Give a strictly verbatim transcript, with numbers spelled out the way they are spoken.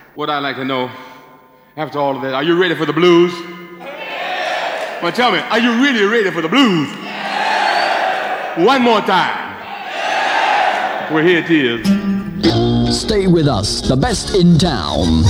What I'd like to know, after all of that, are you ready for the blues? Well, tell me, are you really ready for the blues? One more time. Well, here it is. Stay with us, the best in town.